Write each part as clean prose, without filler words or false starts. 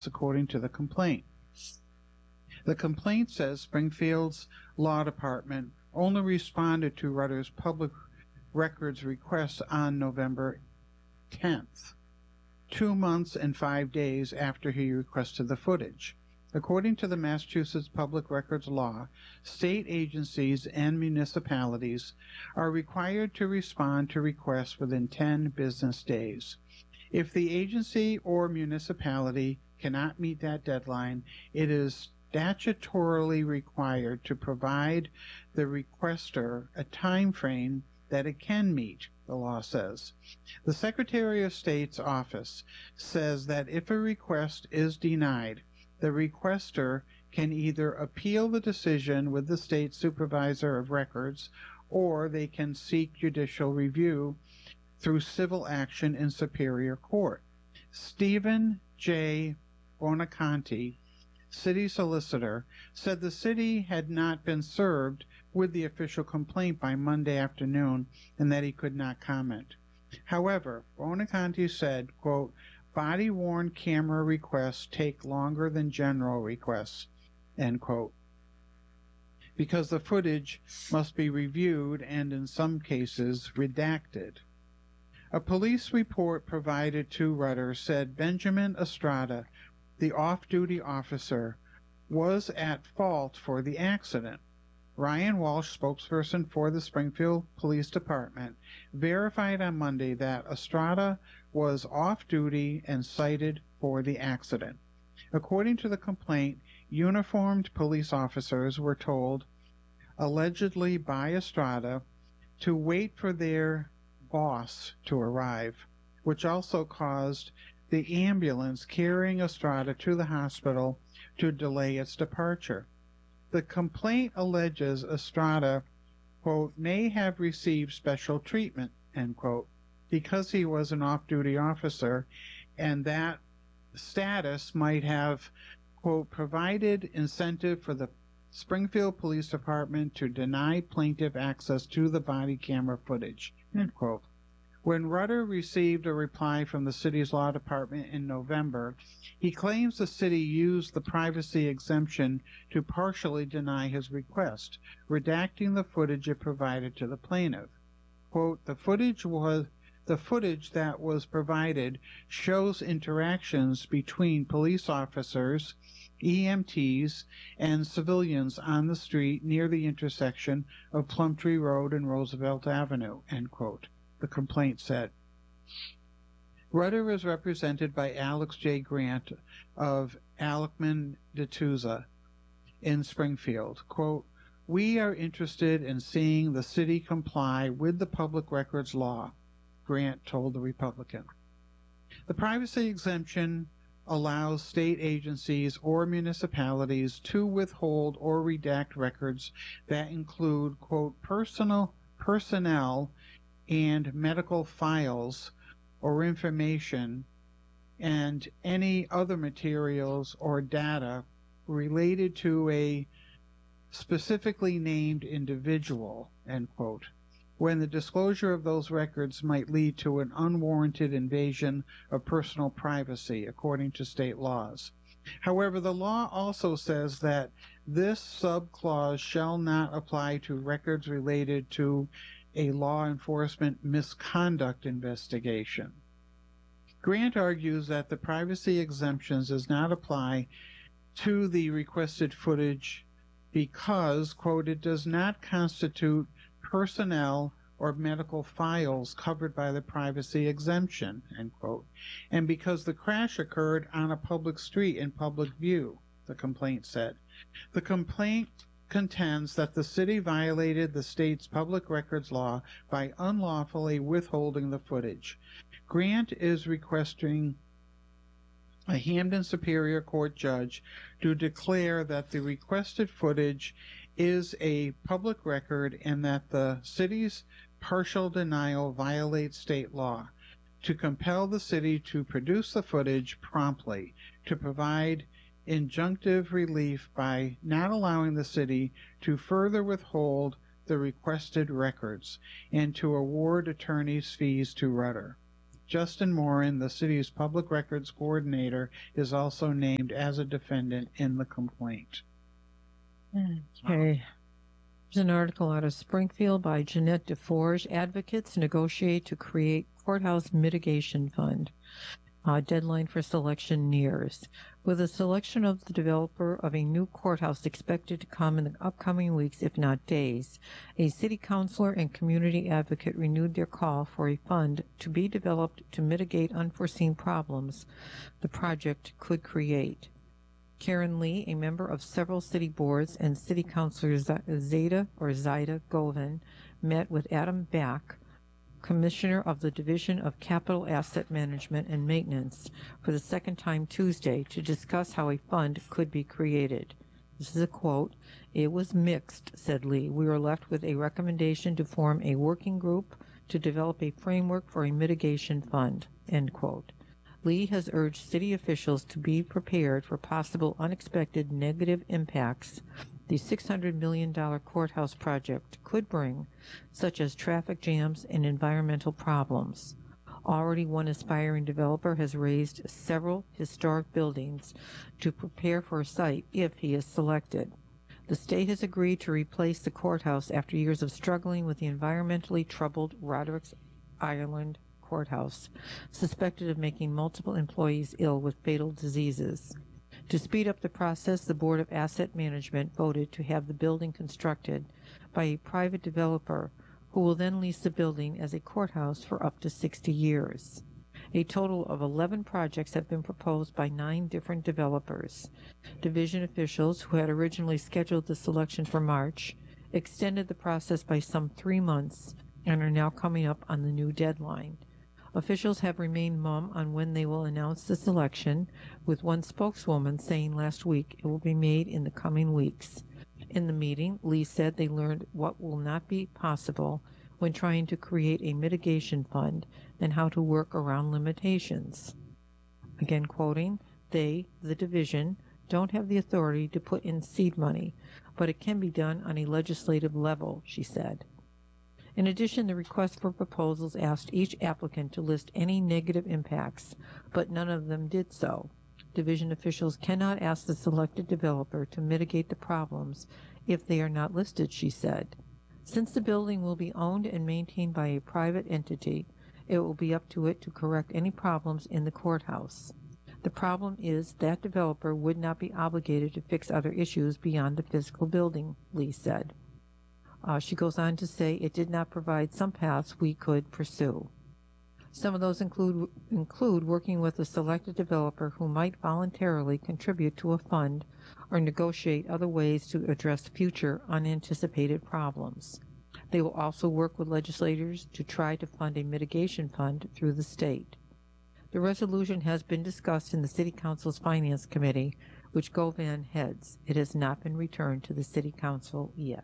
according to the complaint. The complaint says Springfield's law department only responded to Rutter's public records request on November 10th, 2 months and 5 days after he requested the footage. According to the Massachusetts Public Records Law, state agencies and municipalities are required to respond to requests within 10 business days. If the agency or municipality cannot meet that deadline, it is statutorily required to provide the requester a time frame that it can meet, the law says. The Secretary of State's office says that if a request is denied, the requester can either appeal the decision with the state supervisor of records, or they can seek judicial review through civil action in Superior Court. Stephen J. Bonaconti, city solicitor, said the city had not been served with the official complaint by Monday afternoon and that he could not comment. However, Bonaconti said, quote, body-worn camera requests take longer than general requests, end quote, because the footage must be reviewed and in some cases redacted. A police report provided to Rutter said Benjamin Estrada, the off-duty officer, was at fault for the accident. Ryan Walsh, spokesperson for the Springfield Police Department, verified on Monday that Estrada was off-duty and cited for the accident. According to the complaint, uniformed police officers were told, allegedly by Estrada, to wait for their boss to arrive, which also caused the ambulance carrying Estrada to the hospital to delay its departure. The complaint alleges Estrada, quote, may have received special treatment, end quote, because he was an off-duty officer, and that status might have, quote, provided incentive for the Springfield Police Department to deny plaintiff access to the body camera footage, end quote. When Rutter received a reply from the city's law department in November, he claims the city used the privacy exemption to partially deny his request, redacting the footage it provided to the plaintiff. Quote, the footage that was provided shows interactions between police officers, EMTs, and civilians on the street near the intersection of Plumtree Road and Roosevelt Avenue, end quote. The complaint said. Rutter is represented by Alex J. Grant of Aleckman D'Souza in Springfield. Quote, we are interested in seeing the city comply with the public records law, Grant told the Republican. The privacy exemption allows state agencies or municipalities to withhold or redact records that include, quote, personnel and medical files or information and any other materials or data related to a specifically named individual, end quote, when the disclosure of those records might lead to an unwarranted invasion of personal privacy, according to state laws. However, the law also says that this subclause shall not apply to records related to a law enforcement misconduct investigation. Grant argues that the privacy exemptions does not apply to the requested footage because, quote, it does not constitute personnel or medical files covered by the privacy exemption, end quote, and because the crash occurred on a public street in public view, the complaint said. The complaint contends that the city violated the state's public records law by unlawfully withholding the footage. Grant is requesting a Hampden Superior Court judge to declare that the requested footage is a public record and that the city's partial denial violates state law, to compel the city to produce the footage promptly, to provide injunctive relief by not allowing the city to further withhold the requested records, and to award attorney's fees to Rutter. Justin Morin, the city's public records coordinator, is also named as a defendant in the complaint. Okay. There's an article out of Springfield by Jeanette DeForge. Advocates negotiate to create courthouse mitigation fund. Deadline for selection nears. With the selection of the developer of a new courthouse expected to come in the upcoming weeks, if not days, a city councilor and community advocate renewed their call for a fund to be developed to mitigate unforeseen problems the project could create. Karen Lee, a member of several city boards, and city councilor Zaida Govin, met with Adam Back, Commissioner of the Division of Capital Asset Management and Maintenance, for the second time Tuesday to discuss how a fund could be created. This is a quote. "It was mixed," said Lee. "We were left with a recommendation to form a working group to develop a framework for a mitigation fund," end quote. Lee has urged city officials to be prepared for possible unexpected negative impacts the $600 million courthouse project could bring, such as traffic jams and environmental problems. Already one aspiring developer has raised several historic buildings to prepare for a site if he is selected. The state has agreed to replace the courthouse after years of struggling with the environmentally troubled Roderick's Island Courthouse, suspected of making multiple employees ill with fatal diseases. To speed up the process, the Board of Asset Management voted to have the building constructed by a private developer who will then lease the building as a courthouse for up to 60 years. A total of 11 projects have been proposed by 9 different developers. Division officials, who had originally scheduled the selection for March, extended the process by some 3 months and are now coming up on the new deadline. Officials have remained mum on when they will announce the selection, with one spokeswoman saying last week it will be made in the coming weeks. In the meeting, Lee said they learned what will not be possible when trying to create a mitigation fund and how to work around limitations. Again quoting, "They, the division, don't have the authority to put in seed money, but it can be done on a legislative level," she said. In addition, the request for proposals asked each applicant to list any negative impacts, but none of them did so. Division officials cannot ask the selected developer to mitigate the problems if they are not listed, she said. Since the building will be owned and maintained by a private entity, it will be up to it to correct any problems in the courthouse. The problem is that developer would not be obligated to fix other issues beyond the physical building, Lee said. She goes on to say it did not provide some paths we could pursue. Some of those include working with a selected developer who might voluntarily contribute to a fund or negotiate other ways to address future unanticipated problems. They will also work with legislators to try to fund a mitigation fund through the state. The resolution has been discussed in the City Council's Finance Committee, which Govan heads. It has not been returned to the City Council yet.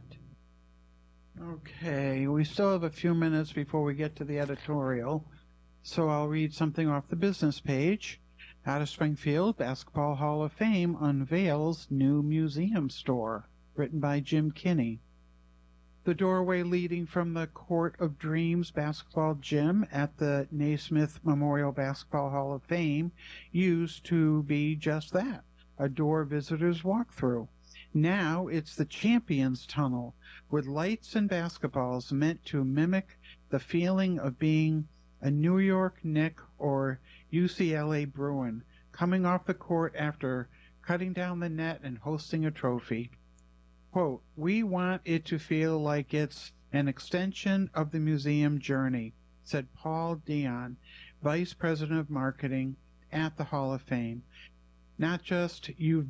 Okay, we still have a few minutes before we get to the editorial, so I'll read something off the business page. Out of Springfield, Basketball Hall of Fame unveils new museum store, written by Jim Kinney. The doorway leading from the Court of Dreams basketball gym at the Naismith Memorial Basketball Hall of Fame used to be just that, a door visitors walk through. Now it's the Champions Tunnel, with lights and basketballs meant to mimic the feeling of being a New York Knick or UCLA Bruin coming off the court after cutting down the net and hosting a trophy. Quote, "We want it to feel like it's an extension of the museum journey," said Paul Dion, Vice President of Marketing at the Hall of Fame. Not just you've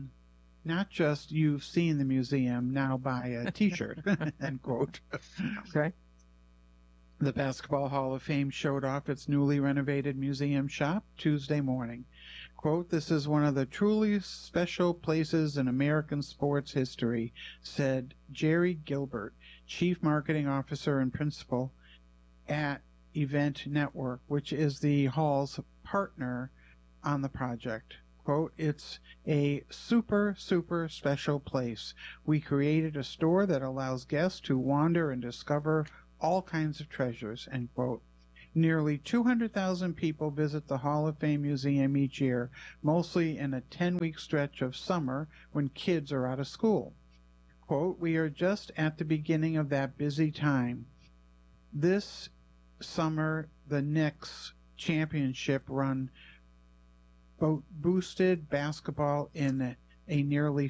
seen the museum, now buy a t-shirt, end quote. Okay. The Basketball Hall of Fame showed off its newly renovated museum shop Tuesday morning. Quote, "This is one of the truly special places in American sports history," said Jerry Gilbert, Chief Marketing Officer and Principal at Event Network, which is the Hall's partner on the project. Quote, "It's a super, super special place. We created a store that allows guests to wander and discover all kinds of treasures," end quote. Nearly 200,000 people visit the Hall of Fame Museum each year, mostly in a 10-week stretch of summer when kids are out of school. Quote, "We are just at the beginning of that busy time. This summer, the Knicks championship run boosted basketball in a nearby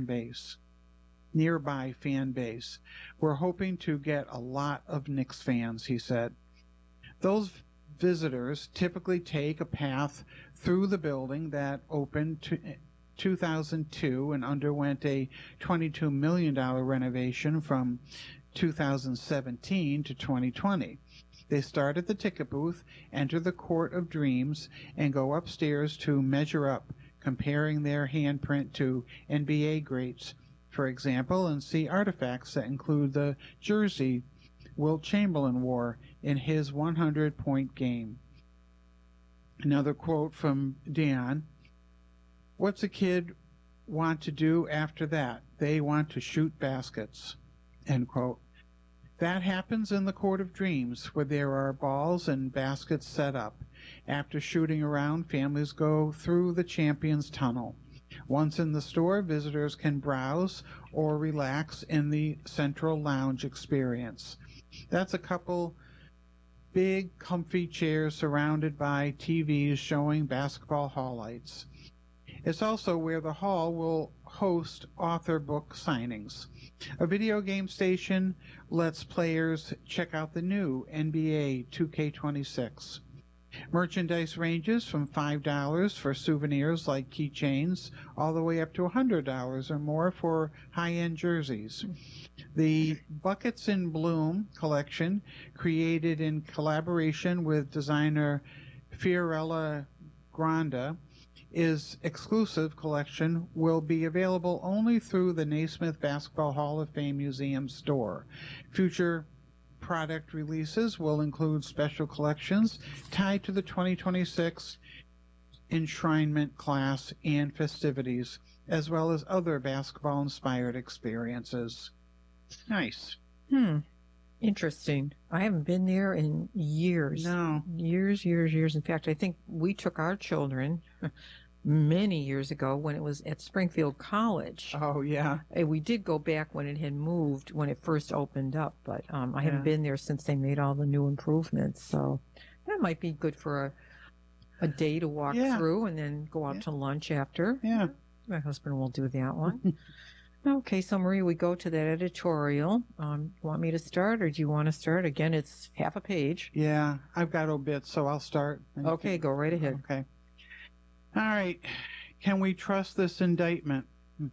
fan base. We're hoping to get a lot of Knicks fans," he said. Those visitors typically take a path through the building that opened 2002 and underwent a $22 million renovation from 2017 to 2020. They start at the ticket booth, enter the Court of Dreams, and go upstairs to measure up, comparing their handprint to NBA greats, for example, and see artifacts that include the jersey Wilt Chamberlain wore in his 100-point game. Another quote from Dion, "What's a kid want to do after that? They want to shoot baskets." End quote. That happens in the Court of Dreams, where there are balls and baskets set up. After shooting around, families go through the Champions Tunnel. Once in the store, visitors can browse or relax in the Central Lounge experience. That's a couple big, comfy chairs surrounded by TVs showing basketball highlights. It's also where the hall will host author book signings. A video game station lets players check out the new NBA 2K26. Merchandise ranges from $5 for souvenirs like keychains all the way up to $100 or more for high-end jerseys. The Buckets in Bloom collection, created in collaboration with designer Fiorella Granda, is exclusive collection will be available only through the Naismith Basketball Hall of Fame Museum store. Future product releases will include special collections tied to the 2026 enshrinement class and festivities, as well as other basketball-inspired experiences. Nice. Interesting. I haven't been there in years. No. Years. In fact, I think we took our children many years ago when it was at Springfield College. Oh, yeah. We did go back when it had moved, when it first opened up, but I haven't been there since they made all the new improvements. So that might be good for a day to walk through and then go out to lunch after. Yeah. My husband will do that one. Okay, so Marie, we go to that editorial. Want me to start, or do you want to start? Again, it's half a page. Yeah, I've got obits, so I'll start. Okay, go right ahead. Okay. All right. Can we trust this indictment?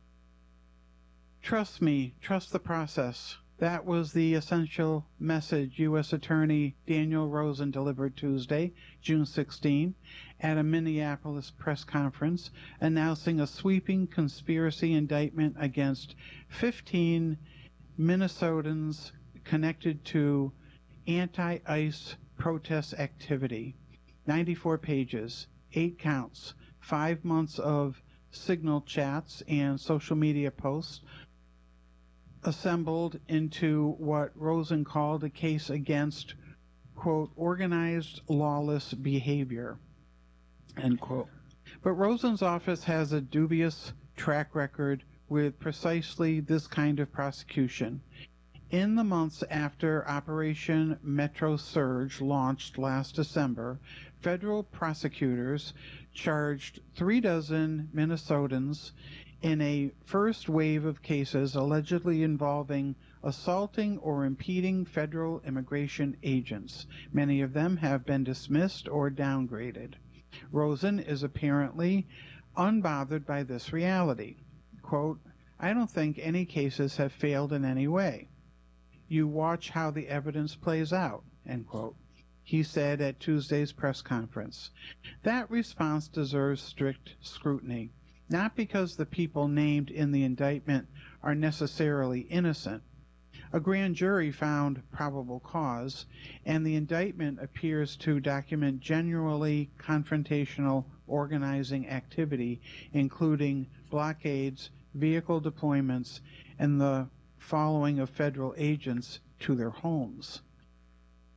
Trust me. Trust the process. That was the essential message U.S. Attorney Daniel Rosen delivered Tuesday, June 16, at a Minneapolis press conference, announcing a sweeping conspiracy indictment against 15 Minnesotans connected to anti-ICE protest activity. 94 pages, 8 counts, 5 months of Signal chats and social media posts, assembled into what Rosen called a case against, quote, organized lawless behavior, end quote. But Rosen's office has a dubious track record with precisely this kind of prosecution. In the months after Operation Metro Surge launched last December, federal prosecutors charged 36 Minnesotans in a first wave of cases allegedly involving assaulting or impeding federal immigration agents. Many of them have been dismissed or downgraded. Rosen is apparently unbothered by this reality. Quote, "I don't think any cases have failed in any way. You watch how the evidence plays out," end quote, he said at Tuesday's press conference. That response deserves strict scrutiny. Not because the people named in the indictment are necessarily innocent. A grand jury found probable cause, and the indictment appears to document genuinely confrontational organizing activity, including blockades, vehicle deployments, and the following of federal agents to their homes.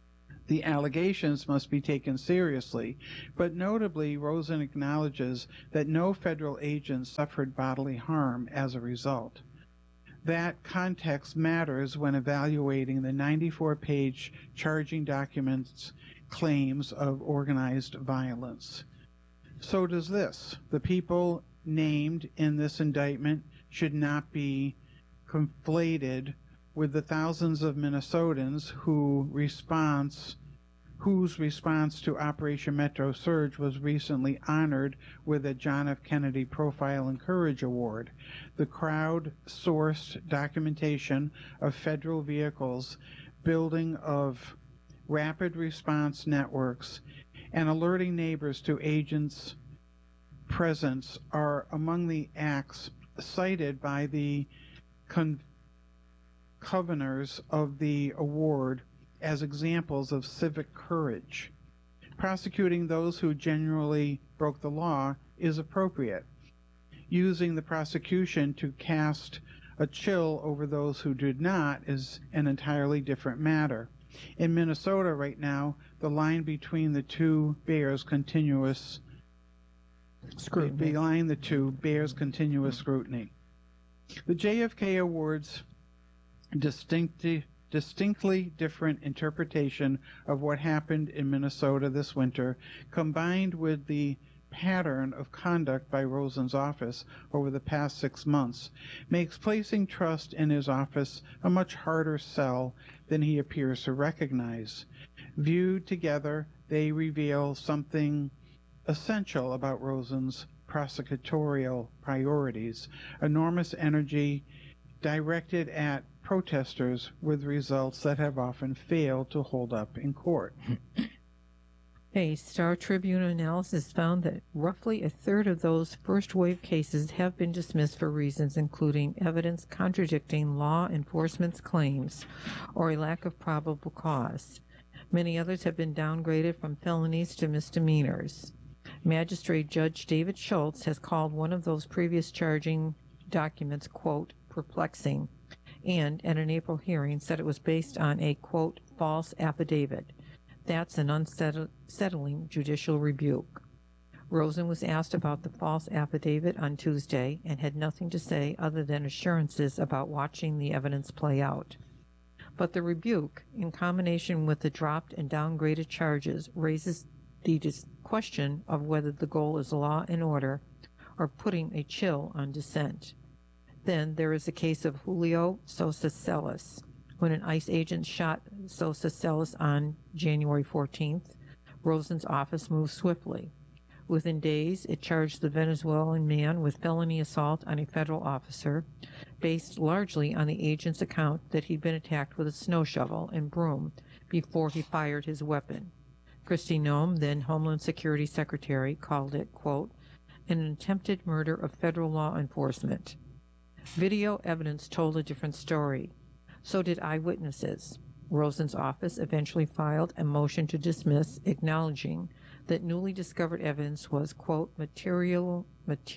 The allegations must be taken seriously, but notably, Rosen acknowledges that no federal agents suffered bodily harm as a result. That context matters when evaluating the 94-page charging document's claims of organized violence. So does this. The people named in this indictment should not be conflated with the thousands of Minnesotans whose response to Operation Metro Surge was recently honored with a John F. Kennedy Profile and Courage Award. The crowd-sourced documentation of federal vehicles, building of rapid response networks, and alerting neighbors to agents' presence are among the acts cited by the conveners of the award as examples of civic courage. Prosecuting those who genuinely broke the law is appropriate. Using the prosecution to cast a chill over those who did not is an entirely different matter. In Minnesota right now, the line between the two bears continuous scrutiny. The JFK Awards distinctly different interpretation of what happened in Minnesota this winter, combined with the pattern of conduct by Rosen's office over the past 6 months, makes placing trust in his office a much harder sell than he appears to recognize. Viewed together, they reveal something essential about Rosen's prosecutorial priorities: enormous energy directed at protesters with results that have often failed to hold up in court. A Star Tribune analysis found that roughly a third of those first-wave cases have been dismissed for reasons including evidence contradicting law enforcement's claims or a lack of probable cause. Many others have been downgraded from felonies to misdemeanors. Magistrate Judge David Schultz has called one of those previous charging documents, quote, perplexing, and at an April hearing said it was based on a, quote, false affidavit. That's an unsettling judicial rebuke. Rosen was asked about the false affidavit on Tuesday and had nothing to say other than assurances about watching the evidence play out. But the rebuke, in combination with the dropped and downgraded charges, raises the question of whether the goal is law and order or putting a chill on dissent. Then there is the case of Julio Sosa Celis. When an ICE agent shot Sosa Celis on January 14th, Rosen's office moved swiftly. Within days, it charged the Venezuelan man with felony assault on a federal officer, based largely on the agent's account that he'd been attacked with a snow shovel and broom before he fired his weapon. Kristi Noem, then Homeland Security Secretary, called it, quote, an attempted murder of federal law enforcement. Video evidence told a different story. So did eyewitnesses. Rosen's office eventually filed a motion to dismiss, acknowledging that newly discovered evidence was, quote, materially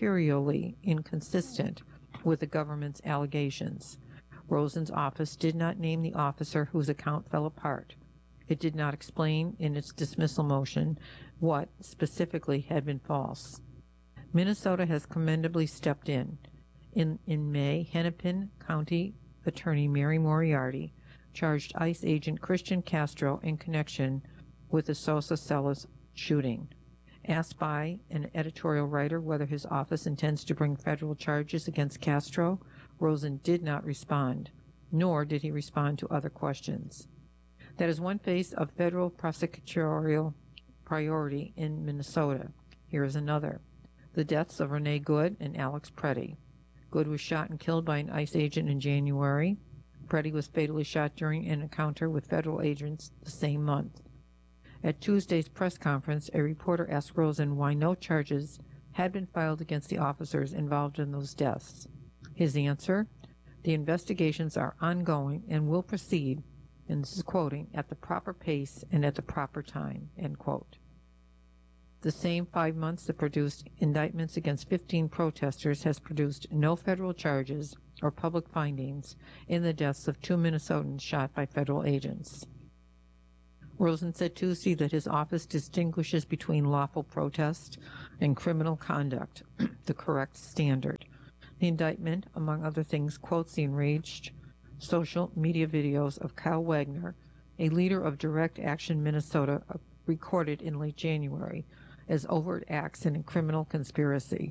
inconsistent with the government's allegations. Rosen's office did not name the officer whose account fell apart. It did not explain in its dismissal motion what specifically had been false. Minnesota has commendably stepped in. In May, Hennepin County Attorney Mary Moriarty charged ICE agent Christian Castro in connection with the Sosa Celis shooting. Asked by an editorial writer whether his office intends to bring federal charges against Castro, Rosen did not respond, nor did he respond to other questions. That is one face of federal prosecutorial priority in Minnesota. Here is another: the deaths of Renee Good and Alex Preddy. Good was shot and killed by an ICE agent in January. Preddy was fatally shot during an encounter with federal agents the same month. At Tuesday's press conference, a reporter asked Rosen why no charges had been filed against the officers involved in those deaths. His answer: the investigations are ongoing and will proceed, and this is quoting, at the proper pace and at the proper time, end quote. The same 5 months that produced indictments against 15 protesters has produced no federal charges or public findings in the deaths of 2 Minnesotans shot by federal agents. Rosen said Tuesday that his office distinguishes between lawful protest and criminal conduct, the correct standard. The indictment, among other things, quotes the enraged social media videos of Kyle Wagner, a leader of Direct Action Minnesota, recorded in late January as overt acts in a criminal conspiracy.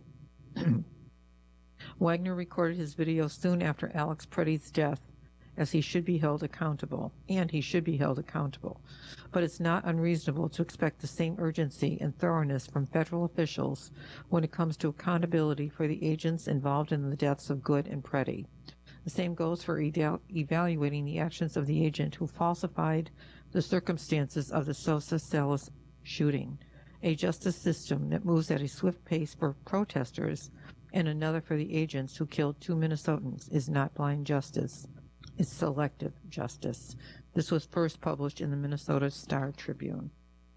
Wagner recorded his video soon after Alex Preddy's death, as he should be held accountable, and he should be held accountable. But it's not unreasonable to expect the same urgency and thoroughness from federal officials when it comes to accountability for the agents involved in the deaths of Good and Preddy. The same goes for evaluating the actions of the agent who falsified the circumstances of the Sosa Salas shooting. A justice system that moves at a swift pace for protesters and another for the agents who killed 2 Minnesotans is not blind justice. It's selective justice. This was first published in the Minnesota Star Tribune.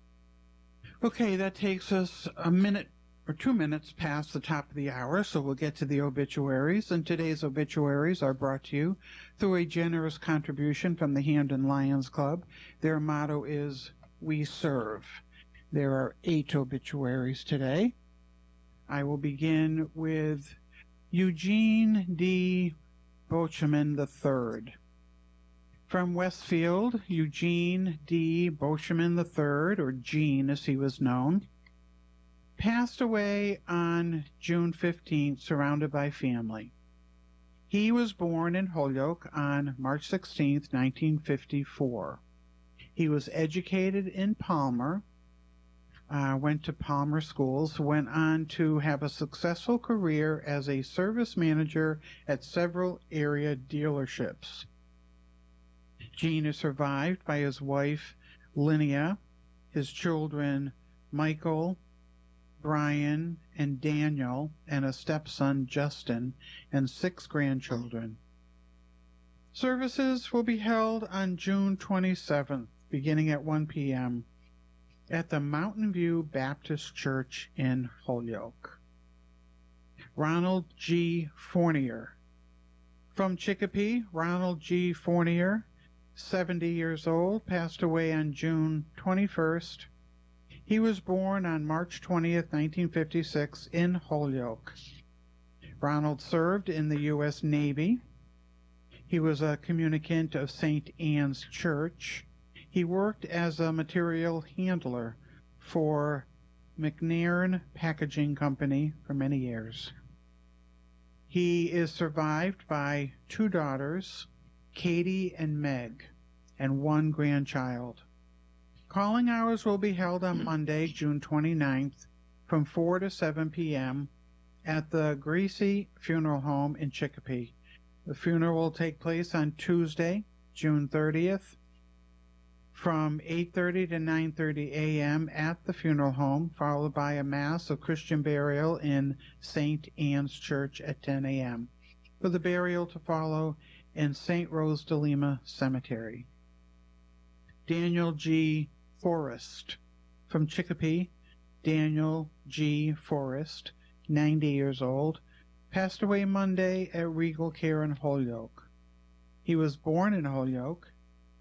Okay, that takes us a minute or 2 minutes past the top of the hour, so we'll get to the obituaries. And today's obituaries are brought to you through a generous contribution from the Hamden Lions Club. Their motto is, "We serve." There are 8 obituaries today. I will begin with Eugene D. Bocheman III. From Westfield, Eugene D. Bocheman III, or Gene as he was known, passed away on June 15th, surrounded by family. He was born in Holyoke on March 16th, 1954. He was educated in Palmer, went to Palmer schools, went on to have a successful career as a service manager at several area dealerships. Gene is survived by his wife, Linnea, his children, Michael, Brian, and Daniel, and a stepson, Justin, and 6 grandchildren. Services will be held on June 27th, beginning at 1 p.m. at the Mountain View Baptist Church in Holyoke. Ronald G. Fournier. From Chicopee, Ronald G. Fournier, 70 years old, passed away on June 21st. He was born on March 20th, 1956, in Holyoke. Ronald served in the U.S. Navy. He was a communicant of St. Anne's Church. He worked as a material handler for McNairn Packaging Company for many years. He is survived by 2 daughters, Katie and Meg, and 1 grandchild. Calling hours will be held on Monday, June 29th, from 4 to 7 p.m. at the Greasy Funeral Home in Chicopee. The funeral will take place on Tuesday, June 30th, from 8:30 to 9:30 a.m. at the funeral home, followed by a Mass of Christian burial in St. Anne's Church at 10 a.m., for the burial to follow in St. Rose de Lima Cemetery. Daniel G. Forrest. From Chicopee, Daniel G. Forrest, 90 years old, passed away Monday at Regal Care in Holyoke. He was born in Holyoke.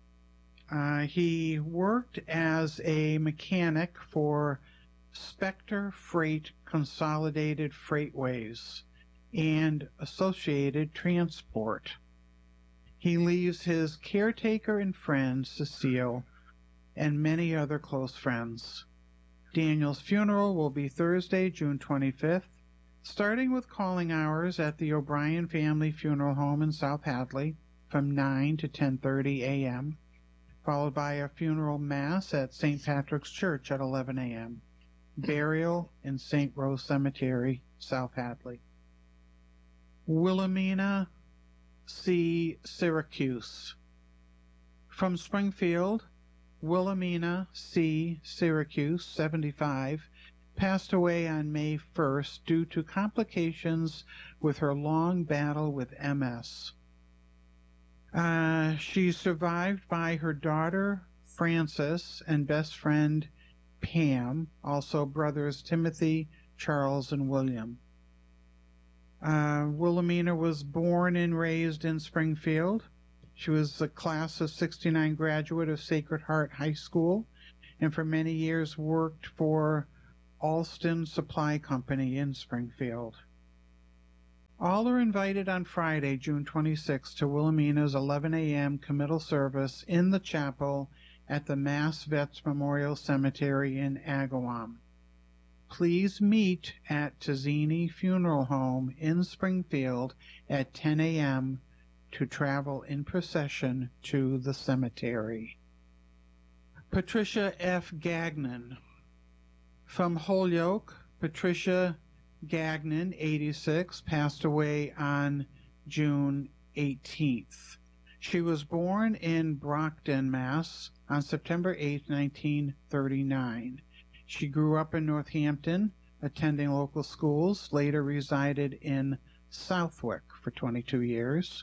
He worked as a mechanic for Spectre Freight Consolidated Freightways and Associated Transport. He leaves his caretaker and friend, Cecile, and many other close friends. Daniel's funeral will be Thursday, June 25th, starting with calling hours at the O'Brien Family Funeral Home in South Hadley from 9 to 10:30 a.m., followed by a funeral mass at St. Patrick's Church at 11 a.m., burial in St. Rose Cemetery, South Hadley. Wilhelmina C. Syracuse. From Springfield, Wilhelmina C. Syracuse, 75, passed away on May 1st due to complications with her long battle with MS. She's survived by her daughter, Frances, and best friend, Pam, also brothers Timothy, Charles, and William. Wilhelmina was born and raised in Springfield. She was a class of 69 graduate of Sacred Heart High School and for many years worked for Alston Supply Company in Springfield. All are invited on Friday, June 26, to Wilhelmina's 11 a.m. committal service in the chapel at the Mass Vets Memorial Cemetery in Agawam. Please meet at Tazzini Funeral Home in Springfield at 10 a.m. to travel in procession to the cemetery. Patricia F. Gagnon. From Holyoke, Patricia Gagnon, 86, passed away on June 18th. She was born in Brockton, Mass. on September 8, 1939. She grew up in Northampton, attending local schools, later resided in Southwick for 22 years.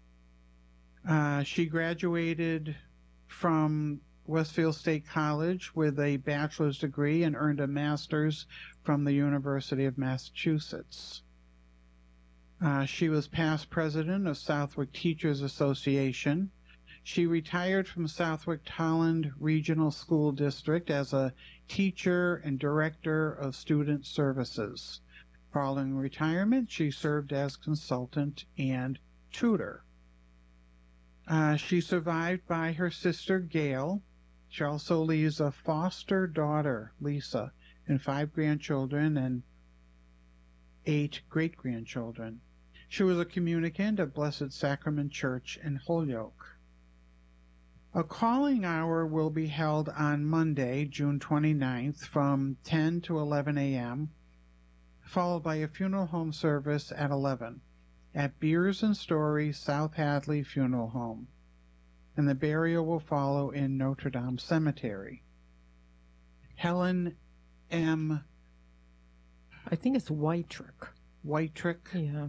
She graduated from Westfield State College with a bachelor's degree and earned a master's from the University of Massachusetts. She was past president of Southwick Teachers Association. She retired from Southwick Tolland Regional School District as a teacher and director of student services. Following retirement, she served as consultant and tutor. She's survived by her sister, Gail. She also leaves a foster daughter, Lisa, and 5 grandchildren and 8 great-grandchildren. She was a communicant of Blessed Sacrament Church in Holyoke. A calling hour will be held on Monday, June 29th from 10 to 11 a.m., followed by a funeral home service at 11 at Beers and Story South Hadley Funeral Home, and the burial will follow in Notre Dame Cemetery. Helen M. I think it's Wytryk. Wytryk. Yeah.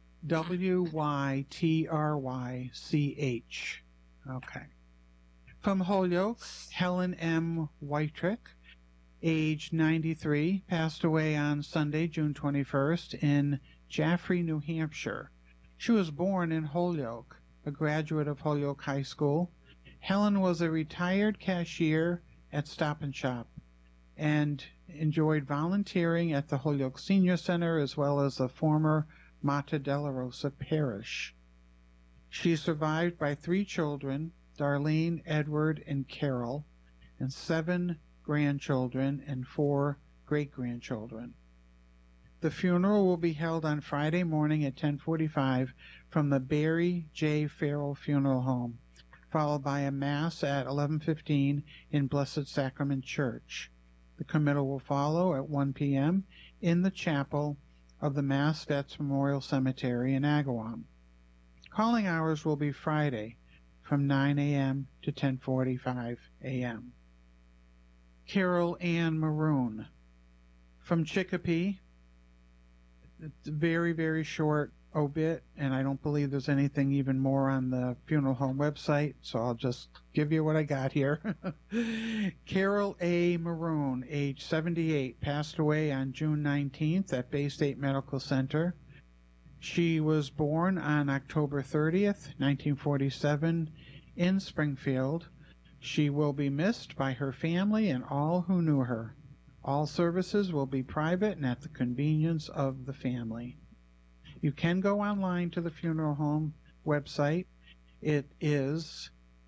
Wytrych. Okay. From Holyoke, Helen M. Wytryk, age 93, passed away on Sunday, June 21st in Jaffrey, New Hampshire. She was born in Holyoke, a graduate of Holyoke High School. Helen was a retired cashier at Stop and Shop and enjoyed volunteering at the Holyoke Senior Center as well as the former Mata Della Rosa Parish. She is survived by 3 children, Darlene, Edward, and Carol, and 7 grandchildren and 4 great-grandchildren. The funeral will be held on Friday morning at 10:45 from the Barry J. Farrell Funeral Home, followed by a Mass at 11:15 in Blessed Sacrament Church. The committal will follow at 1 p.m. in the chapel of the Mass Vets Memorial Cemetery in Agawam. Calling hours will be Friday from 9 a.m. to 10:45 a.m. Carol Ann Maroon. From Chicopee, it's a very, very short obit, and I don't believe there's anything even more on the funeral home website, so I'll just give you what I got here. Carol A. Maroon, age 78, passed away on June 19th at Bay State Medical Center. She was born on October 30th, 1947, in Springfield. She will be missed by her family and all who knew her. All services will be private and at the convenience of the family. You can go online to the funeral home website. It is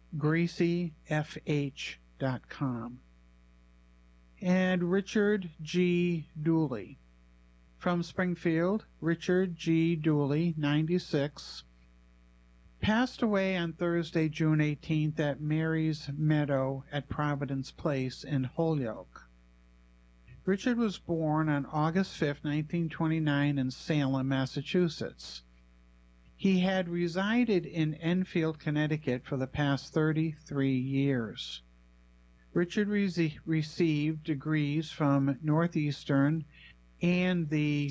GracieFH.com. And Richard G. Dooley. From Springfield, Richard G. Dooley, 96, passed away on Thursday, June 18th at Mary's Meadow at Providence Place in Holyoke. Richard was born on August 5, 1929 in Salem, Massachusetts. He had resided in Enfield, Connecticut for the past 33 years. Richard received degrees from Northeastern and the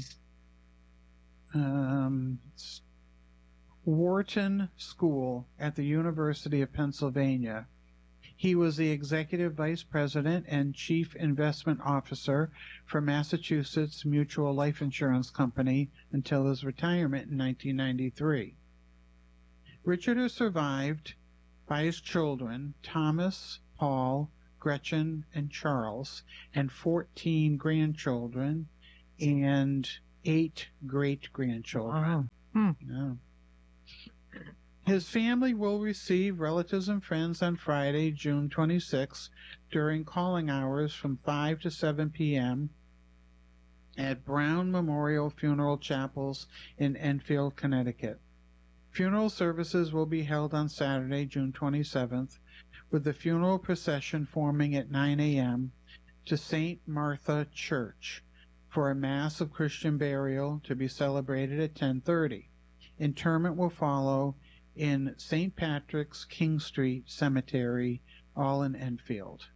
Wharton School at the University of Pennsylvania. He was the Executive Vice President and Chief Investment Officer for Massachusetts Mutual Life Insurance Company until his retirement in 1993. Richard is survived by his children, Thomas, Paul, Gretchen, and Charles, and 14 grandchildren and 8 great-grandchildren. Wow. Yeah. His family will receive relatives and friends on Friday, June 26, during calling hours from 5 to 7 p.m. at Brown Memorial Funeral Chapels in Enfield, Connecticut. Funeral services will be held on Saturday, June 27th, with the funeral procession forming at 9 a.m. to St. Martha Church for a Mass of Christian burial to be celebrated at 10:30. Interment will follow in St. Patrick's King Street Cemetery, all in Enfield.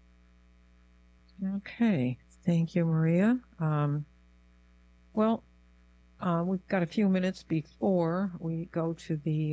Okay. Thank you, Maria. We've got a few minutes before we go to the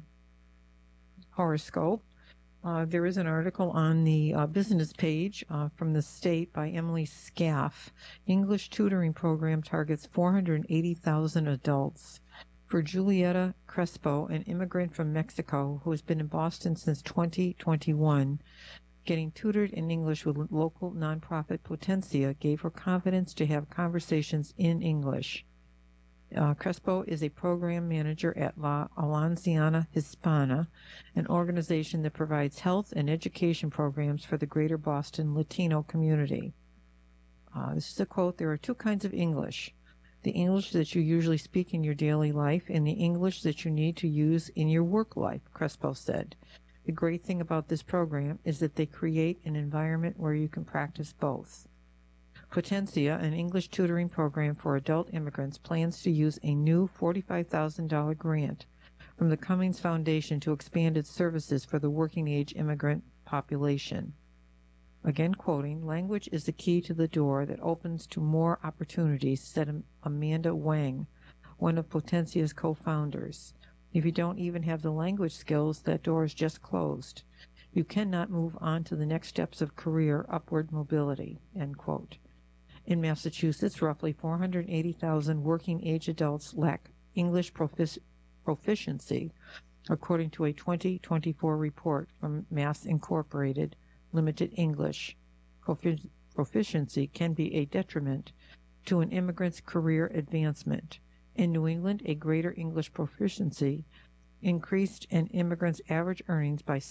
horoscope. There is an article on the business page from the state by Emily Scaff. English tutoring program targets 480,000 adults. For Julieta Crespo, an immigrant from Mexico who has been in Boston since 2021, getting tutored in English with local nonprofit Potentia gave her confidence to have conversations in English. Crespo is a program manager at La Alanciana Hispana, an organization that provides health and education programs for the greater Boston Latino community. This is a quote: "There are two kinds of English. The English that you usually speak in your daily life and the English that you need to use in your work life," Crespo said. The great thing about this program is that they create an environment where you can practice both. Potentia, an English tutoring program for adult immigrants, plans to use a new $45,000 grant from the Cummings Foundation to expand its services for the working-age immigrant population. Again quoting, "Language is the key to the door that opens to more opportunities," said Amanda Wang, one of Potentia's co-founders. "If you don't even have the language skills, that door is just closed. You cannot move on to the next steps of career upward mobility," end quote. In Massachusetts, roughly 480,000 working-age adults lack English proficiency, according to a 2024 report from Mass Incorporated Limited. English proficiency can be a detriment to an immigrant's career advancement. In New England, a greater English proficiency increased an immigrant's average earnings by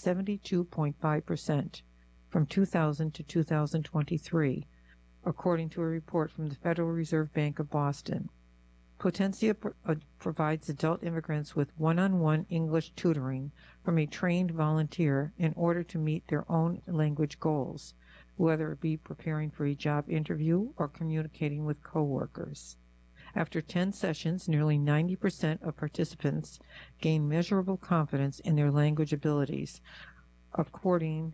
72.5% from 2000 to 2023, according to a report from the Federal Reserve Bank of Boston. Potentia provides adult immigrants with one-on-one English tutoring from a trained volunteer in order to meet their own language goals, whether it be preparing for a job interview or communicating with coworkers. After 10 sessions, nearly 90% of participants gain measurable confidence in their language abilities, according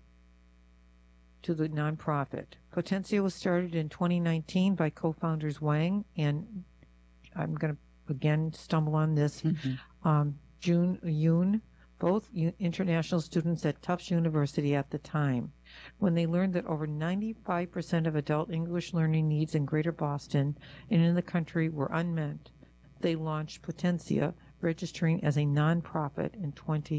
to the nonprofit. Potentia was started in 2019 by co-founders Wang and, I'm going to again stumble on this, Jun Yoon, both international students at Tufts University at the time. When they learned that over 95% of adult English learning needs in Greater Boston and in the country were unmet, they launched Potentia, registering as a nonprofit in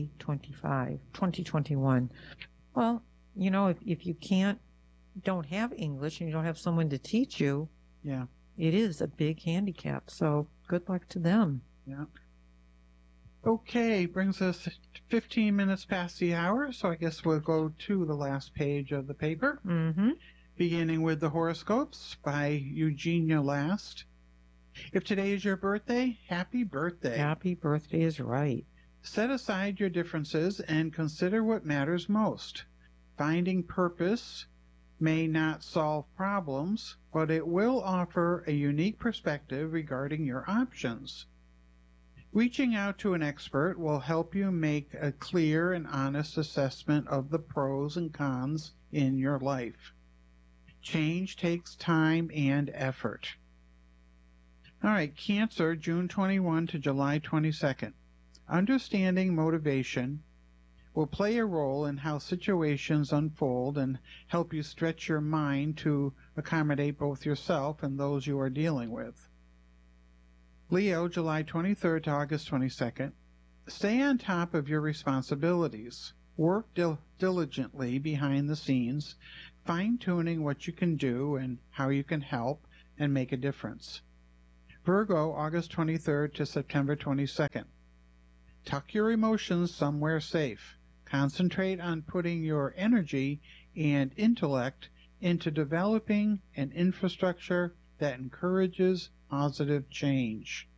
2021. Well, you know, if you don't have English and you don't have someone to teach you, Yeah. it is a big handicap. So good luck to them. Yeah. Okay, brings us 15 minutes past the hour, so I guess we'll go to the last page of the paper, beginning with the horoscopes by Eugenia Last. If today is your birthday, happy birthday. Happy birthday is right. Set aside your differences and consider what matters most. Finding purpose may not solve problems, but it will offer a unique perspective regarding your options. Reaching out to an expert will help you make a clear and honest assessment of the pros and cons in your life. Change takes time and effort. All right, Cancer, June 21 to July 22nd. Understanding motivation will play a role in how situations unfold and help you stretch your mind to accommodate both yourself and those you are dealing with. Leo, July 23rd to August 22nd. Stay on top of your responsibilities. Work diligently behind the scenes, fine-tuning what you can do and how you can help and make a difference. Virgo, August 23rd to September 22nd. Tuck your emotions somewhere safe. Concentrate on putting your energy and intellect into developing an infrastructure that encourages positive change.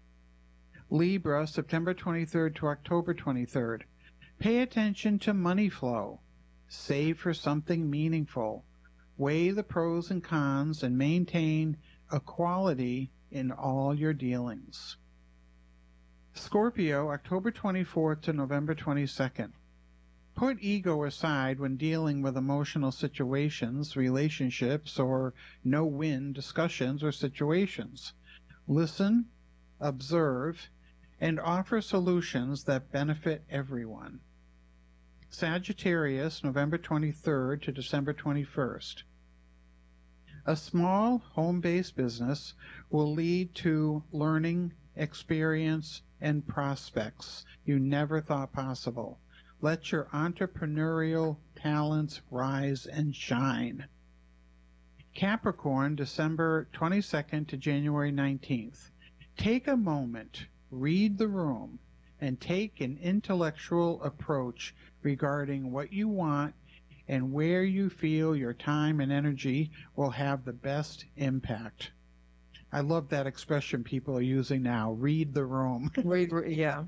Libra, September 23rd to October 23rd. Pay attention to money flow. Save for something meaningful. Weigh the pros and cons and maintain equality in all your dealings. Scorpio, October 24th to November 22nd. Put ego aside when dealing with emotional situations, relationships, or no-win discussions or situations. Listen, observe, and offer solutions that benefit everyone. Sagittarius, November 23rd to December 21st. A small home-based business will lead to learning, experience, and prospects you never thought possible. Let your entrepreneurial talents rise and shine. Capricorn, December 22nd to January 19th. Take a moment, read the room, and take an intellectual approach regarding what you want and where you feel your time and energy will have the best impact. I love that expression people are using now, read the room. Yeah.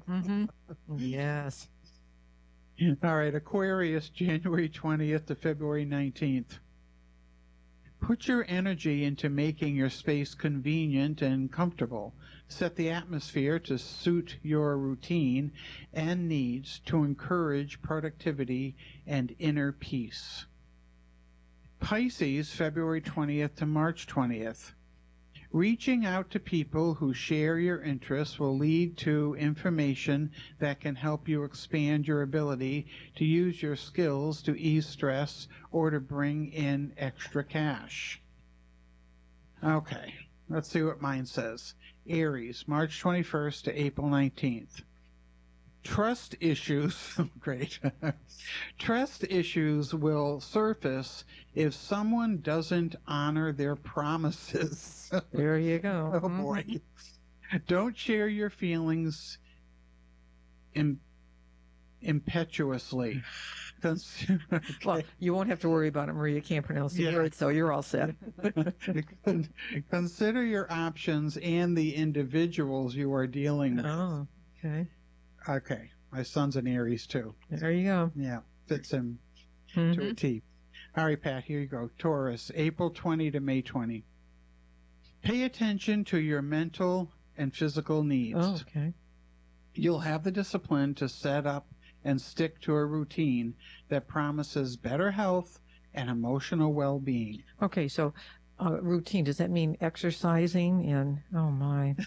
Yes. All right, Aquarius, January 20th to February 19th. Put your energy into making your space convenient and comfortable. Set the atmosphere to suit your routine and needs to encourage productivity and inner peace. Pisces, February 20th to March 20th. Reaching out to people who share your interests will lead to information that can help you expand your ability to use your skills to ease stress or to bring in extra cash. Okay, let's see what mine says. Aries, March 21st to April 19th. Trust issues, great. Trust issues will surface if someone doesn't honor their promises. There you go. Oh boy. Don't share your feelings impetuously. Okay. Well, you won't have to worry about it, Maria. Can't pronounce the word, so you're all set. Consider your options and the individuals you are dealing with. Oh, okay. Okay. My son's an Aries, too. There you go. Yeah. Fits him to a T. All right, Pat, here you go. Taurus, April 20 to May 20. Pay attention to your mental and physical needs. Oh, okay. You'll have the discipline to set up and stick to a routine that promises better health and emotional well-being. Okay, so routine, does that mean exercising? And oh my.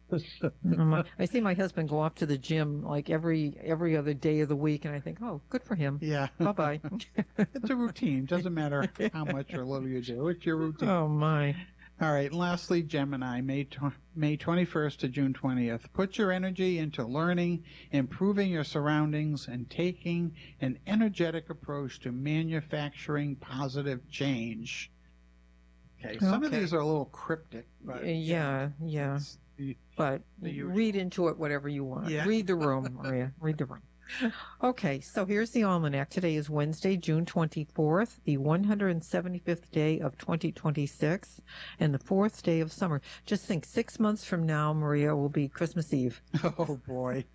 I see my husband go off to the gym like every other day of the week, and I think, oh, good for him. Yeah. Bye-bye. It's a routine. Doesn't matter how much or little you do. It's your routine. Oh, my. All right. And lastly, Gemini, May 21st to June 20th. Put your energy into learning, improving your surroundings, and taking an energetic approach to manufacturing positive change. Okay. Some of these are a little cryptic. But, yeah. But read into it whatever you want. Yeah. Read the room, Maria. Read the room. Okay, so here's the almanac. Today is Wednesday, June 24th, the 175th day of 2026, and the 4th day of summer. Just think, 6 months from now, Maria, will be Christmas Eve. Oh, boy.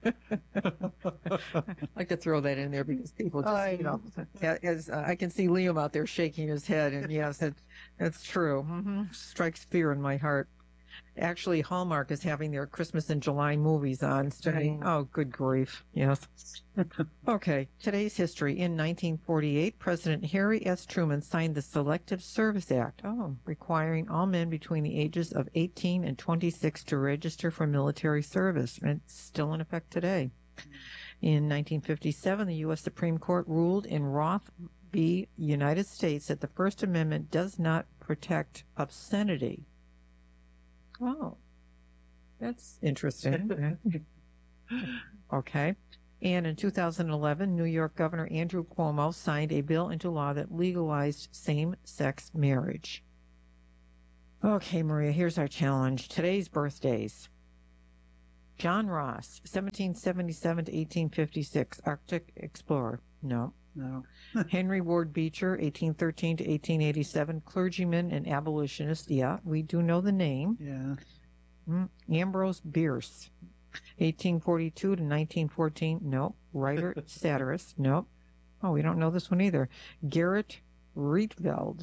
I'd like to throw that in there because people just, as I can see Liam out there shaking his head, and yes, that's true. Strikes fear in my heart. Actually, Hallmark is having their Christmas in July movies on starting. Oh, good grief. Yes. Okay, today's history. In 1948, President Harry S. Truman signed the Selective Service Act, requiring all men between the ages of 18 and 26 to register for military service. And it's still in effect today. In 1957, the U.S. Supreme Court ruled in Roth v. United States that the First Amendment does not protect obscenity. Oh, that's interesting. Okay. And in 2011, New York Governor Andrew Cuomo signed a bill into law that legalized same-sex marriage. Okay, Maria, here's our challenge. Today's birthdays. John Ross, 1777 to 1856, Arctic explorer. No. No. Henry Ward Beecher, 1813 to 1887, clergyman and abolitionist. Yeah, we do know the name. Yeah. Ambrose Bierce, 1842 to 1914. No. Writer, satirist. No. Oh, we don't know this one either. Garrett Rietveld,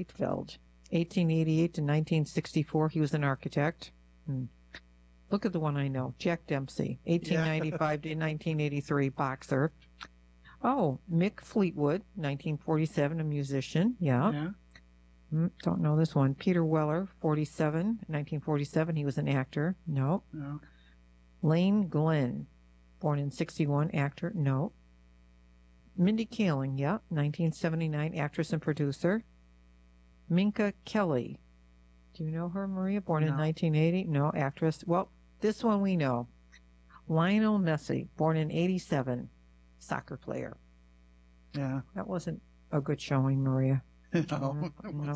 1888 to 1964. He was an architect. Look at the one I know. Jack Dempsey, 1895 to 1983, boxer. Oh, Mick Fleetwood, 1947, a musician. Yeah. Don't know this one. Peter Weller, 1947. He was an actor. No. Lane Glenn, born in 61, actor. No. Mindy Kaling, 1979, actress and producer. Minka Kelly. Do you know her, Maria? Born in 1980? No, actress. Well, this one we know. Lionel Messi, born in 87, soccer player. Yeah. That wasn't a good showing, Maria. No.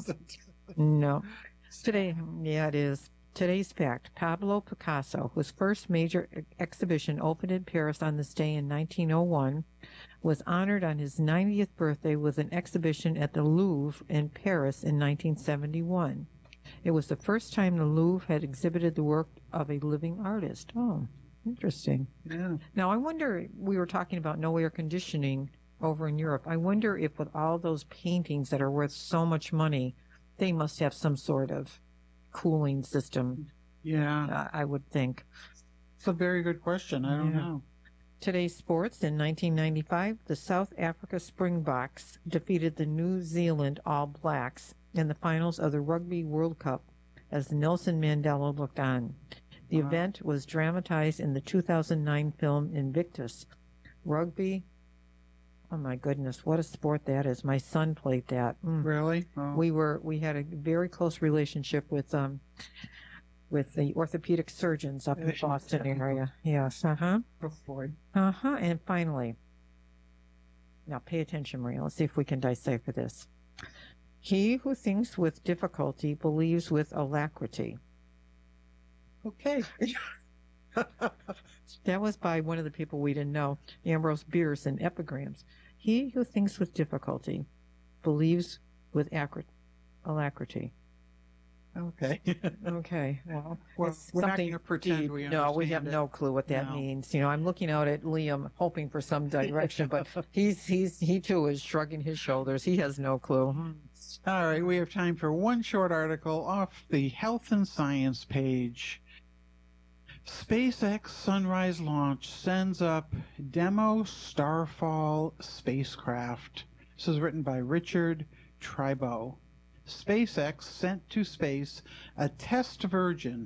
No. Today, it is. Today's fact, Pablo Picasso, whose first major exhibition opened in Paris on this day in 1901, was honored on his 90th birthday with an exhibition at the Louvre in Paris in 1971. It was the first time the Louvre had exhibited the work of a living artist. Oh, interesting. Yeah. Now, I wonder, we were talking about no air conditioning over in Europe. I wonder if with all those paintings that are worth so much money, they must have some sort of cooling system. Yeah. I would think. It's a very good question. I don't know. Today's sports. In 1995, the South Africa Springboks defeated the New Zealand All Blacks in the finals of the Rugby World Cup as Nelson Mandela looked on. The event was dramatized in the 2009 film Invictus. Rugby, oh my goodness, what a sport that is. My son played that. Really? Oh. We had a very close relationship with the orthopedic surgeons up in the Boston area. Yes, And finally, now pay attention, Maria. Let's see if we can decipher this. He who thinks with difficulty believes with alacrity. Okay. That was by one of the people we didn't know, Ambrose Bierce in Epigrams. He who thinks with difficulty believes with alacrity. Okay. Okay. Well, we're not going to pretend we understand. No, we have no clue what that means. I'm looking out at Liam, hoping for some direction, but he too is shrugging his shoulders. He has no clue. All right, we have time for one short article off the Health and Science page. SpaceX Sunrise launch sends up demo Starfall spacecraft. This is written by Richard Tribo. SpaceX sent to space a test version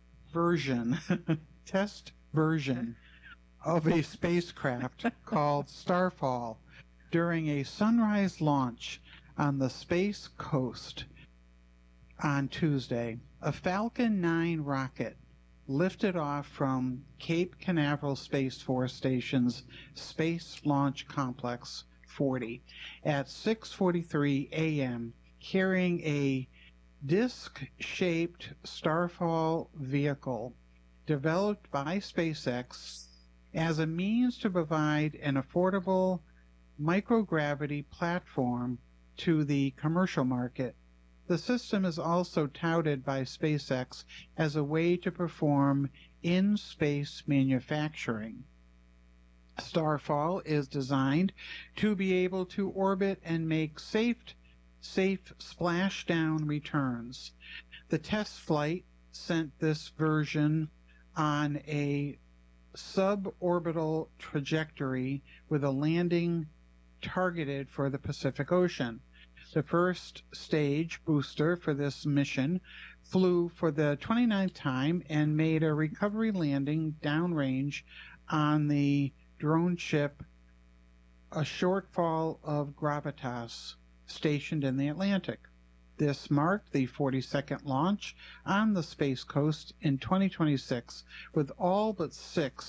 of a spacecraft called Starfall during a sunrise launch on the Space Coast on Tuesday. A Falcon 9 rocket lifted off from Cape Canaveral Space Force Station's Space Launch Complex 40 at 6:43 a.m. carrying a disc-shaped Starfall vehicle developed by SpaceX as a means to provide an affordable microgravity platform to the commercial market. The system is also touted by SpaceX as a way to perform in-space manufacturing. Starfall is designed to be able to orbit and make safe splashdown returns. The test flight sent this version on a suborbital trajectory with a landing targeted for the Pacific Ocean. The first stage booster for this mission flew for the 29th time and made a recovery landing downrange on the drone ship, a shortfall of Gravitas, stationed in the Atlantic. This marked the 42nd launch on the Space Coast in 2026, with all but 6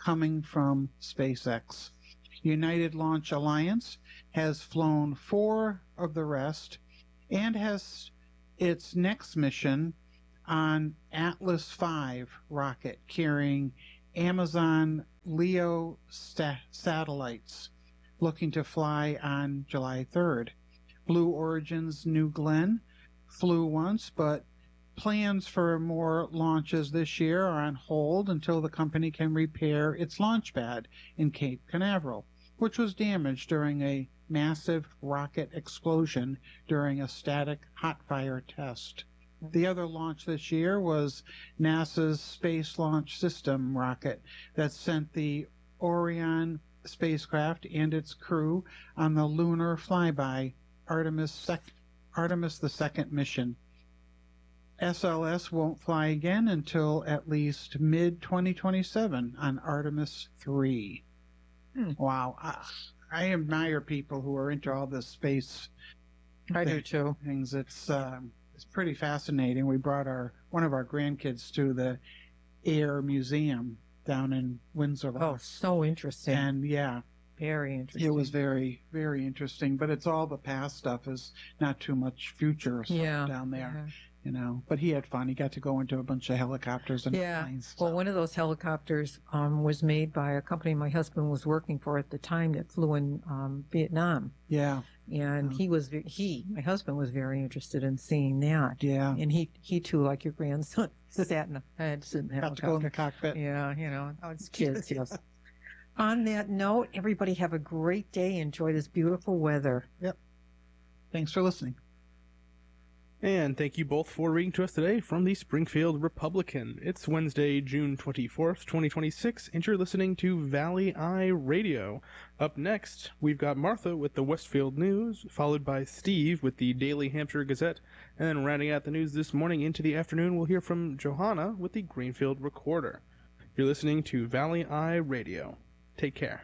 coming from SpaceX. United Launch Alliance has flown 4 of the rest and has its next mission on Atlas V rocket carrying Amazon LEO satellites, looking to fly on July 3rd. Blue Origin's New Glenn flew once, but plans for more launches this year are on hold until the company can repair its launch pad in Cape Canaveral, which was damaged during a massive rocket explosion during a static hot fire test. The other launch this year was NASA's Space Launch System rocket that sent the Orion spacecraft and its crew on the lunar flyby Artemis II mission. SLS won't fly again until at least mid-2027 on Artemis III. Wow. I admire people who are into all this space. I do too. Things. It's pretty fascinating. We brought one of our grandkids to the Air Museum down in Windsor. Oh, so interesting. And yeah, very interesting. It was very, very interesting. But it's all the past stuff. Is not too much future stuff down there. Yeah. You know, but he had fun. He got to go into a bunch of helicopters and planes. Well, one of those helicopters was made by a company my husband was working for at the time that flew in Vietnam. Yeah. And my husband was very interested in seeing that. Yeah. And he too, like your grandson, sat in the helicopter. Got to go in the cockpit. Yeah, it's kids, yes. On that note, everybody have a great day. Enjoy this beautiful weather. Yep. Thanks for listening. And thank you both for reading to us today from the Springfield Republican. It's Wednesday, June 24th, 2026, and you're listening to Valley Eye Radio. Up next, we've got Martha with the Westfield News, followed by Steve with the Daily Hampshire Gazette, and then rounding out the news this morning into the afternoon, we'll hear from Johanna with the Greenfield Recorder. You're listening to Valley Eye Radio. Take care.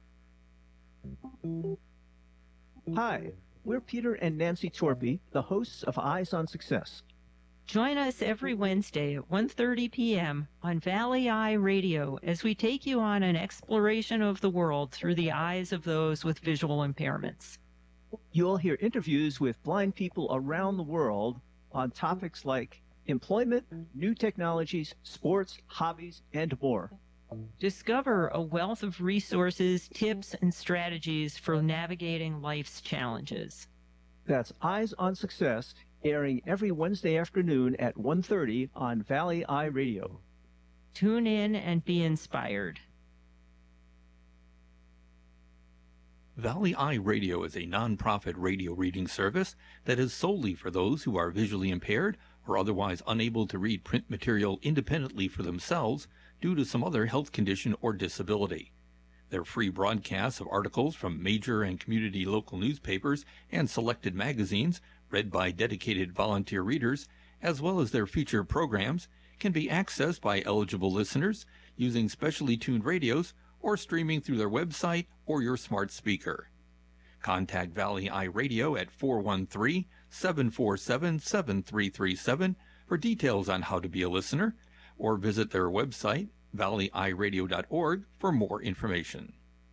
Hi. We're Peter and Nancy Torpy, the hosts of Eyes on Success. Join us every Wednesday at 1:30 p.m. on Valley Eye Radio as we take you on an exploration of the world through the eyes of those with visual impairments. You'll hear interviews with blind people around the world on topics like employment, new technologies, sports, hobbies, and more. Discover a wealth of resources, tips, and strategies for navigating life's challenges. That's Eyes on Success, airing every Wednesday afternoon at 1:30 on Valley Eye Radio. Tune in and be inspired. Valley Eye Radio is a nonprofit radio reading service that is solely for those who are visually impaired or otherwise unable to read print material independently for themselves due to some other health condition or disability. Their free broadcasts of articles from major and community local newspapers and selected magazines, read by dedicated volunteer readers, as well as their feature programs, can be accessed by eligible listeners using specially tuned radios or streaming through their website or your smart speaker. Contact Valley Eye Radio at 413-747-7337 for details on how to be a listener, or visit their website, valleyeyeradio.org, for more information.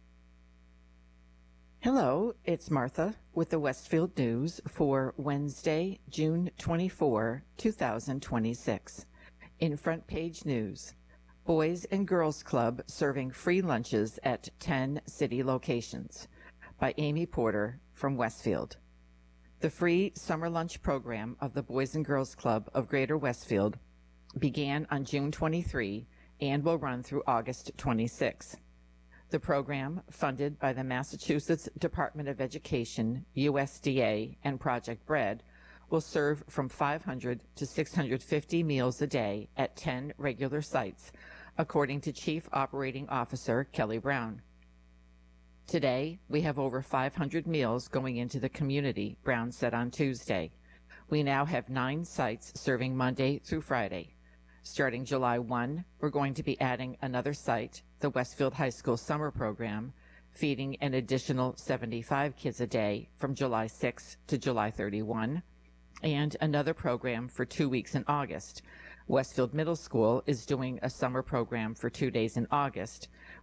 Hello, it's Martha with the Westfield News for Wednesday, June 24, 2026. In front page news, Boys and Girls Club serving free lunches at 10 city locations, by Amy Porter from Westfield. The free summer lunch program of the Boys and Girls Club of Greater Westfield began on June 23 and will run through August 26. The program, funded by the Massachusetts Department of Education, USDA, and Project Bread, will serve from 500 to 650 meals a day at 10 regular sites, according to Chief Operating Officer Kelly Brown. Today, we have over 500 meals going into the community, Brown said on Tuesday. We now have 9 sites serving Monday through Friday. Starting July 1, we're going to be adding another site, the Westfield High School Summer Program, feeding an additional 75 kids a day from July 6 to July 31, and another program for 2 weeks in August. Westfield Middle School is doing a summer program for 2 days in August,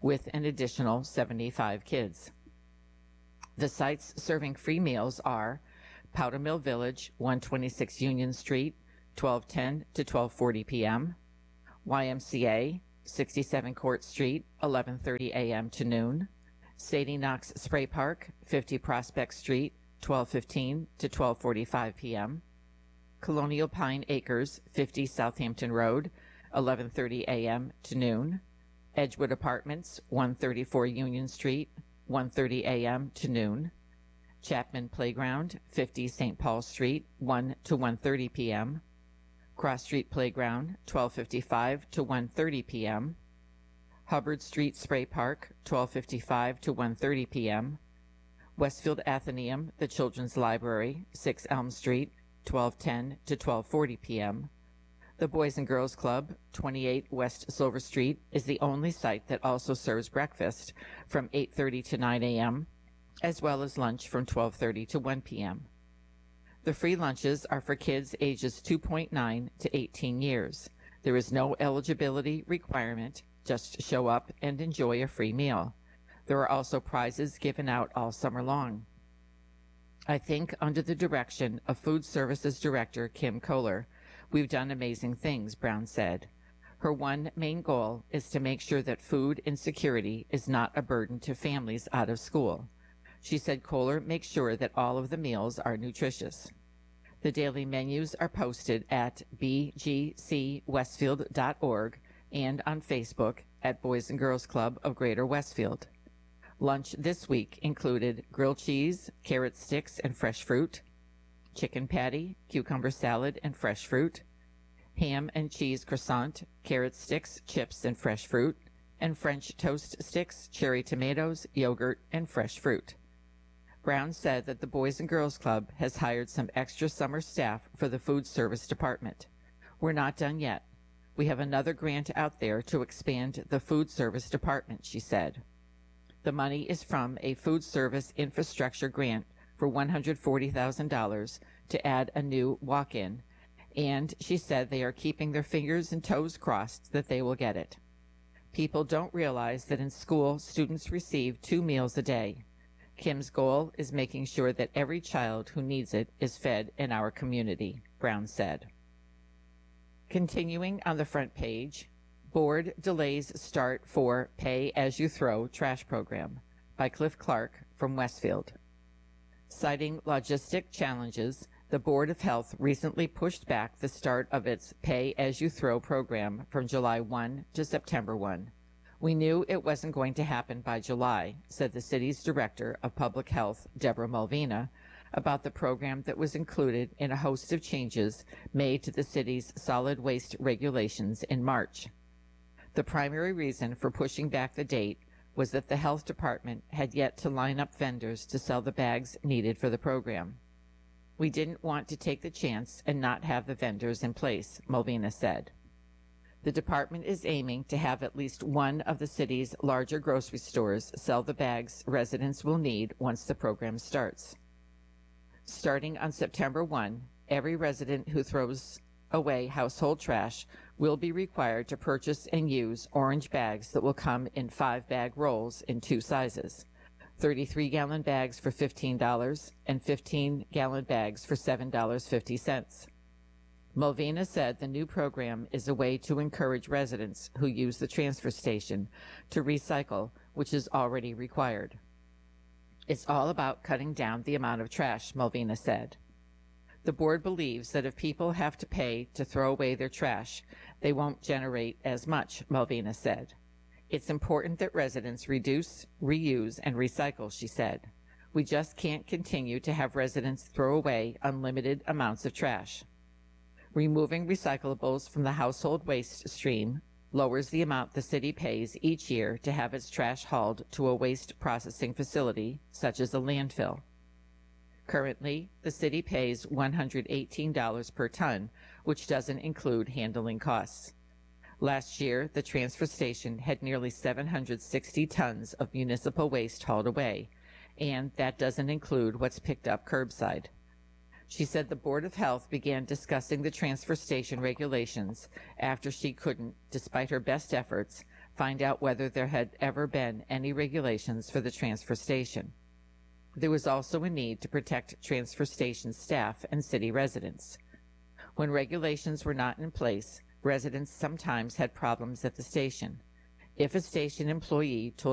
with an additional 75 kids. The sites serving free meals are Powder Mill Village, 126 Union Street, 12:10 to 12:40 p.m., YMCA, 67 Court Street, 11:30 a.m. to noon, Sadie Knox Spray Park, 50 Prospect Street, 12:15 to 12:45 p.m., Colonial Pine Acres, 50 Southampton Road, 11:30 a.m. to noon, Edgewood Apartments, 134 Union Street, 1:30 a.m. to noon, Chapman Playground, 50 St. Paul Street, 1 to 1:30 p.m., Cross Street Playground, 12:55 to 1:30 p.m., Hubbard Street Spray Park, 12:55 to 1:30 p.m., Westfield Athenaeum, the Children's Library, 6 Elm Street, 12:10 to 12:40 p.m., the Boys and Girls Club, 28 West Silver Street, is the only site that also serves breakfast from 8:30 to 9 a.m., as well as lunch from 12:30 to 1 p.m. The free lunches are for kids ages 2.9 to 18 years. There is no eligibility requirement, just show up and enjoy a free meal. There are also prizes given out all summer long. I think under the direction of Food Services Director Kim Kohler, we've done amazing things, Brown said. Her one main goal is to make sure that food insecurity is not a burden to families out of school. She said Kohler makes sure that all of the meals are nutritious. The daily menus are posted at bgcwestfield.org and on Facebook at Boys and Girls Club of Greater Westfield. Lunch this week included grilled cheese, carrot sticks, and fresh fruit, chicken patty, cucumber salad, and fresh fruit, ham and cheese croissant, carrot sticks, chips, and fresh fruit, and French toast sticks, cherry tomatoes, yogurt, and fresh fruit. Brown said that the Boys and Girls Club has hired some extra summer staff for the food service department. We're not done yet. We have another grant out there to expand the food service department, she said. The money is from a food service infrastructure grant for $140,000 to add a new walk-in, and she said they are keeping their fingers and toes crossed that they will get it. People don't realize that in school, students receive 2 meals a day. Kim's goal is making sure that every child who needs it is fed in our community, Brown said. Continuing on the front page, Board delays start for Pay As You Throw trash program by Cliff Clark from Westfield. Citing logistic challenges, the Board of Health recently pushed back the start of its Pay As You Throw program from July 1 to September 1. We knew it wasn't going to happen by July, said the city's Director of Public Health, Deborah Malvina, about the program that was included in a host of changes made to the city's solid waste regulations in March. The primary reason for pushing back the date was that the health department had yet to line up vendors to sell the bags needed for the program. We didn't want to take the chance and not have the vendors in place, Malvina said. The department is aiming to have at least one of the city's larger grocery stores sell the bags residents will need once the program starts. Starting on September 1, every resident who throws away household trash will be required to purchase and use orange bags that will come in 5-bag rolls in 2 sizes, 33-gallon bags for $15 and 15-gallon bags for $7.50. Malvina said the new program is a way to encourage residents who use the transfer station to recycle, which is already required. It's all about cutting down the amount of trash, Malvina said. The board believes that if people have to pay to throw away their trash, they won't generate as much, Malvina said. It's important that residents reduce, reuse, and recycle, she said. We just can't continue to have residents throw away unlimited amounts of trash. Removing recyclables from the household waste stream lowers the amount the city pays each year to have its trash hauled to a waste processing facility, such as a landfill. Currently, the city pays $118 per ton, which doesn't include handling costs. Last year, the transfer station had nearly 760 tons of municipal waste hauled away, and that doesn't include what's picked up curbside. She said the Board of Health began discussing the transfer station regulations after she couldn't, despite her best efforts, find out whether there had ever been any regulations for the transfer station. There was also a need to protect transfer station staff and city residents. When regulations were not in place, residents sometimes had problems at the station. If a station employee told